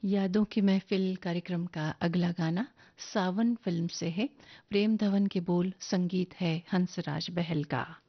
यादों की महफिल कार्यक्रम का अगला गाना सावन फिल्म से है। प्रेम धवन के बोल, संगीत है हंसराज बहल का।